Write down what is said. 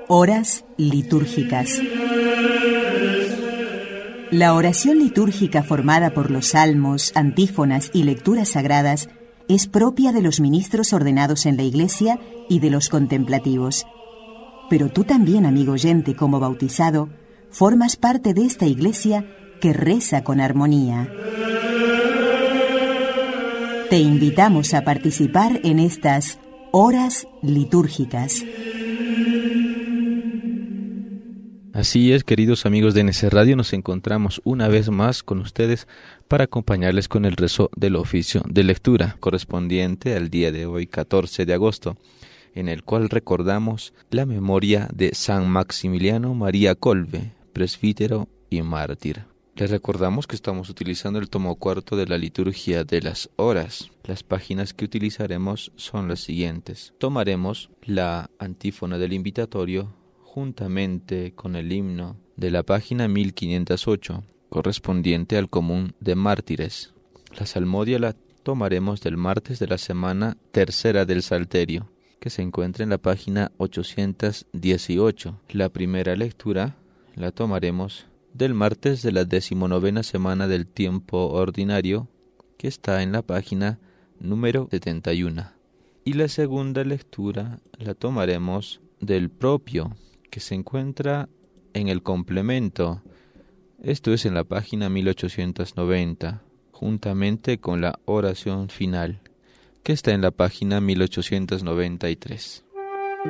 Horas litúrgicas. La oración litúrgica formada por los salmos, antífonas y lecturas sagradas es propia de los ministros ordenados en la Iglesia y de los contemplativos. Pero tú también, amigo oyente, como bautizado, formas parte de esta Iglesia que reza con armonía. Te invitamos a participar en estas horas litúrgicas. Así es, queridos amigos de NC Radio, nos encontramos una vez más con ustedes para acompañarles con el rezo del oficio de lectura correspondiente al día de hoy, 14 de agosto, en el cual recordamos la memoria de San Maximiliano María Kolbe, presbítero y mártir. Les recordamos que estamos utilizando el tomo cuarto de la liturgia de las horas. Las páginas que utilizaremos son las siguientes. Tomaremos la antífona del invitatorio juntamente con el himno de la página 1508, correspondiente al común de mártires. La salmodia la tomaremos del martes de la semana tercera del Salterio, que se encuentra en la página 818. La primera lectura la tomaremos del martes de la 19ª semana del tiempo ordinario, que está en la página número 71. Y la segunda lectura la tomaremos del propio, que se encuentra en el complemento, esto es en la página 1890, juntamente con la oración final, que está en la página 1893.